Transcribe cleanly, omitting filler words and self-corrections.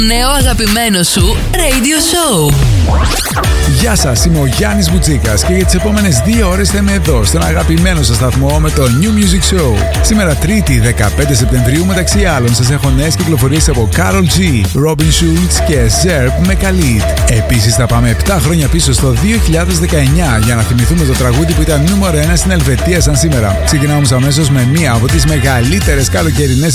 Νέο αγαπημένο σου Radio Show. Γεια σας, είμαι ο Γιάννης Μπουτσίκας και για τις επόμενες 2 ώρες θα είμαι εδώ στον αγαπημένο σας σταθμό με το New Music Show. Σήμερα Τρίτη 15 Σεπτεμβρίου μεταξύ άλλων σας έχω νέες κυκλοφορίες από Karol G, Robin Schulz και Zerb με Khalid. Επίσης θα πάμε 7 χρόνια πίσω στο 2019 για να θυμηθούμε το τραγούδι που ήταν νούμερο 1 στην Ελβετία σαν σήμερα. Ξεκινάμε αμέσως με μία από τις μεγαλύτερες καλοκαιρινές